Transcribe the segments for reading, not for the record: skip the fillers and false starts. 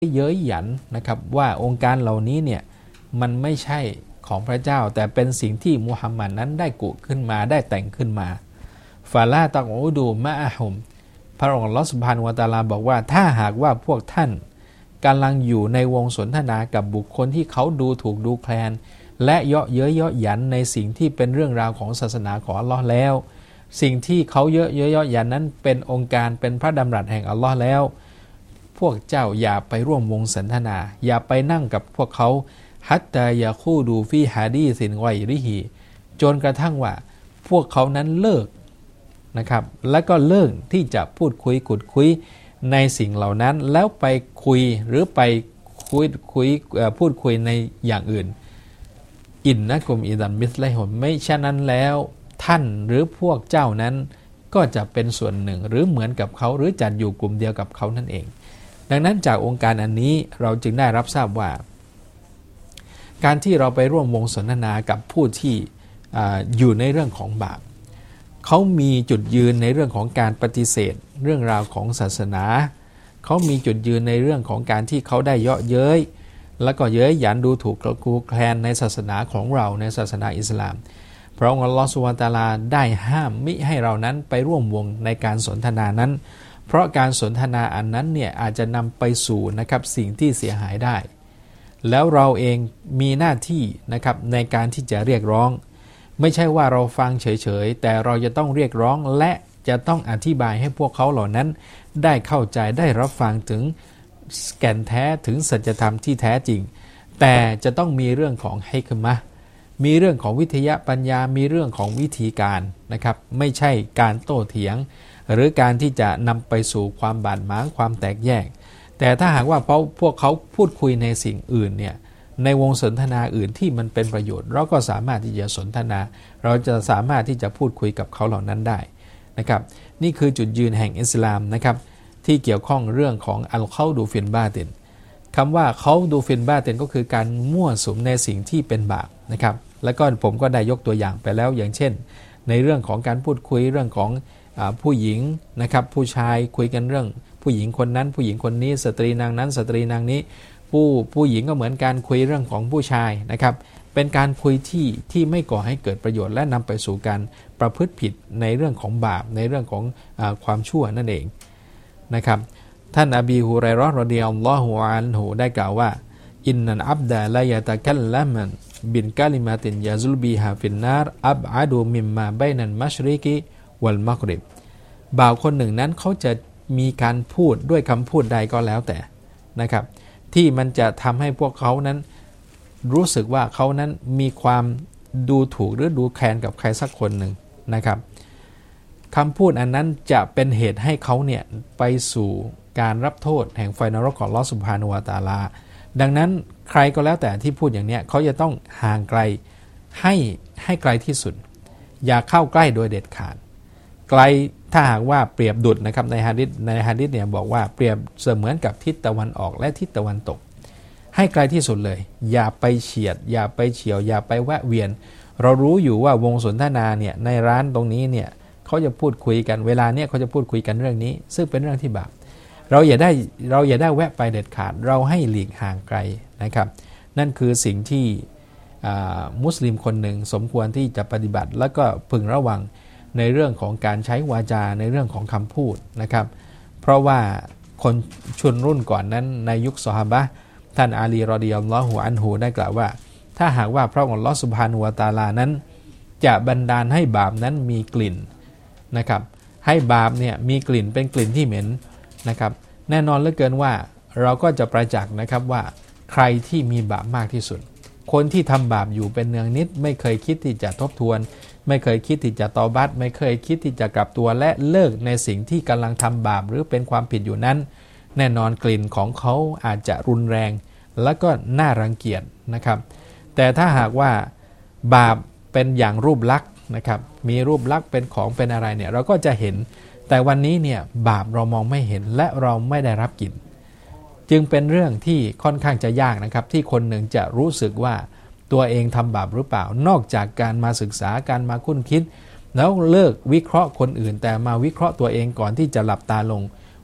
เย้ยหยันนะครับว่าองค์การเหล่านี้เนี่ยมันไม่ใช่ของพระเจ้าแต่เป็นสิ่งที่มุฮัมมัดนั้นได้กุขึ้นมาได้แต่งขึ้นมาฟาลาตักอูดูมะอะฮุมพระองค์อัลเลาะห์ซุบฮานะฮูวะตะอาลาบอกว่าถ้าหากว่าพวกท่านกำลังอยู่ในวงสนทนากับบุคคลที่เขาดูถูกดูแคลนและเยาะเย้ยเยาะหยันในสิ่งที่เป็นเรื่องราวของศาสนาของอัลเลาะห์แล้วสิ่งที่เขาเยาะเย้ยเยาะหยันนั้นเป็นองค์การเป็นพระดำรัสแห่งอัลเลาะห์แล้วพวกเจ้าอย่าไปร่วมวงสนทนาอย่าไปนั่งกับพวกเขาฮัตตายาคูดูฟีฮะดีซินไกริฮีจนกระทั่งว่าพวกเขานั้นเลิกนะครับและก็เลิกที่จะพูดคุยขุดคุยในสิ่งเหล่านั้นแล้วไปคุยหรือไปพูดคุยในอย่างอื่นอินนะกุมอิดันมิสไลฮุมไม่ฉะนั้นแล้วท่านหรือพวกเจ้านั้นก็จะเป็นส่วนหนึ่งหรือเหมือนกับเขาหรือจัดอยู่กลุ่มเดียวกับเขานั่นเองดังนั้นจากองค์การอันนี้เราจึงได้รับทราบว่าการที่เราไปร่วมวงสนทนากับผู้ที่อยู่ในเรื่องของบาปเขามีจุดยืนในเรื่องของการปฏิเสธเรื่องราวของศาสนาเขามีจุดยืนในเรื่องของการที่เขาได้เยาะเย้ยแล้วก็เย้ยหยันดูถูกกูแคลนในศาสนาของเราในศาสนาอิสลามพระองค์อัลลอฮฺซุบฮานะฮูวะตะอาลาได้ห้ามมิให้เรานั้นไปร่วมวงในการสนทนานั้นเพราะการสนทนาอันนั้นเนี่ยอาจจะนำไปสู่นะครับสิ่งที่เสียหายได้แล้วเราเองมีหน้าที่นะครับในการที่จะเรียกร้องไม่ใช่ว่าเราฟังเฉยๆแต่เราจะต้องเรียกร้องและจะต้องอธิบายให้พวกเขาเหล่านั้นได้เข้าใจได้รับฟังถึงแก่นแท้ถึงสัจธรรมที่แท้จริงแต่จะต้องมีเรื่องของฮิกมะห์มีเรื่องของวิทยาปัญญามีเรื่องของวิธีการนะครับไม่ใช่การโต้เถียงหรือการที่จะนำไปสู่ความบาดหมางความแตกแยกแต่ถ้าหากว่าพวกเขาพูดคุยในสิ่งอื่นเนี่ยในวงสนทนาอื่นที่มันเป็นประโยชน์เราก็สามารถที่จะสนทนาเราจะสามารถที่จะพูดคุยกับเขาเหล่านั้นได้นะครับนี่คือจุดยืนแห่งอิสลามนะครับที่เกี่ยวข้องเรื่องของอัลเข้าดูฟินบาตินคำว่าเขาดูฟินบาตินก็คือการมั่วสุมในสิ่งที่เป็นบาปนะครับแล้วก็ผมก็ได้ยกตัวอย่างไปแล้วอย่างเช่นในเรื่องของการพูดคุยเรื่องของผู้หญิงนะครับผู้ชายคุยกันเรื่องผู้หญิงคนนั้นผู้หญิงคนนี้สตรีนางนั้นสตรีนางนี้ผู้หญิงก็เหมือนการคุยเรื่องของผู้ชายนะครับเป็นการคุยที่ไม่ก่อให้เกิดประโยชน์และนำไปสู่การประพฤติผิดในเรื่องของบาปในเรื่องของความชั่วนั่นเองนะครับท่านอบีฮุไรเราะห์รอฎิยัลลอฮุอันฮุได้กล่าวว่าอินนัลอับดะลา ยะตะกัลละมันบินกะลิมาตินยะซุลบิฮาฟินนารอับอะดูมิมมาบัยนัลมัชริกิวัลมักริบบ่าวคนหนึ่งนั้นเขาจะมีการพูดด้วยคำพูดใดก็แล้วแต่นะครับที่มันจะทำให้พวกเขานั้นรู้สึกว่าเขานั้นมีความดูถูกหรือดูแคลนกับใครสักคนหนึ่งนะครับคำพูดอันนั้นจะเป็นเหตุให้เขาเนี่ยไปสู่การรับโทษแห่งไฟนรกของอัลเลาะห์ซุบฮานะฮูวะตะอาลาดังนั้นใครก็แล้วแต่ที่พูดอย่างเนี้ยเขาจะต้องห่างไกลให้ไกลที่สุดอย่าเข้าใกล้โดยเด็ดขาดไกลถ้าหากว่าเปรียบดุจนะครับในหะดีษเนี่ยบอกว่าเปรียบเสมือนกับทิศตะวันออกและทิศตะวันตกให้ไกลที่สุดเลยอย่าไปเฉียดอย่าไปเฉียวอย่าไปแวะเวียนเรารู้อยู่ว่าวงสนทนาเนี่ยในร้านตรงนี้เนี่ยเขาจะพูดคุยกันเวลาเนี่ยเขาจะพูดคุยกันเรื่องนี้ซึ่งเป็นเรื่องที่บาปเราอย่าได้แวะไปเด็ดขาดเราให้หลีกห่างไกลนะครับนั่นคือสิ่งที่มุสลิมคนหนึ่งสมควรที่จะปฏิบัติแล้วก็พึงระวังในเรื่องของการใช้วาจาในเรื่องของคำพูดนะครับเพราะว่าคนชนรุ่นก่อนนั้นในยุคซอฮาบะห์ท่านอาลีรอฎิยัลลอฮุอันฮุได้กล่าวว่าถ้าหากว่าพระองค์อัลเลาะห์ซุบฮานะฮูวะตะอาลานั้นจะบันดาลให้บาปนั้นมีกลิ่นนะครับให้บาปเนี่ยมีกลิ่นเป็นกลิ่นที่เหม็นนะครับแน่นอนเหลือเกินว่าเราก็จะประจักษ์นะครับว่าใครที่มีบาปมากที่สุดคนที่ทำบาปอยู่เป็นเนืองนิดไม่เคยคิดที่จะทบทวนไม่เคยคิดที่จะตอบัตไม่เคยคิดที่จะกลับตัวและเลิกในสิ่งที่กำลังทำบาปหรือเป็นความผิดอยู่นั้นแน่นอนกลิ่นของเขาอาจจะรุนแรงและก็น่ารังเกียจนะครับแต่ถ้าหากว่าบาปเป็นอย่างรูปลักษณ์นะครับมีรูปลักษณ์เป็นของเป็นอะไรเนี่ยเราก็จะเห็นแต่วันนี้เนี่ยบาปเรามองไม่เห็นและเราไม่ได้รับกลิ่นจึงเป็นเรื่องที่ค่อนข้างจะยากนะครับที่คนหนึ่งจะรู้สึกว่าตัวเองทำบาปหรือเปล่านอกจากการมาศึกษาการมาคุ้นคิดแล้วเลิกวิเคราะห์คนอื่นแต่มาวิเคราะห์ตัวเองก่อนที่จะหลับตาลง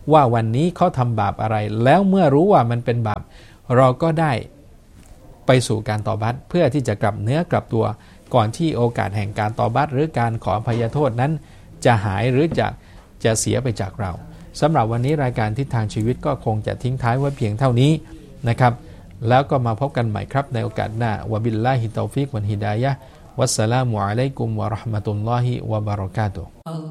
ว่าวันนี้เขาทำบาปอะไร แล้วเมื่อรู้ว่ามันเป็นบาปเราก็ได้ไปสู่การตอบัตเพื่อที่จะกลับเนื้อกลับตัวก่อนที่โอกาสแห่งการตอบัตหรือการขออภัยโทษนั้นจะหายหรือจะเสียไปจากเราสำหรับวันนี้รายการทิศทางชีวิตก็คงจะทิ้งท้ายไว้เพียงเท่านี้นะครับแล้วก็มาพบกันใหม่ครับในโอกาสหน้าวะบิลลาฮิตอฟิกวัลฮิดายะฮ์วัสสลามุอะลัยกุมวะเราะห์มะตุลลอฮิวะบะเราะกาตุฮ์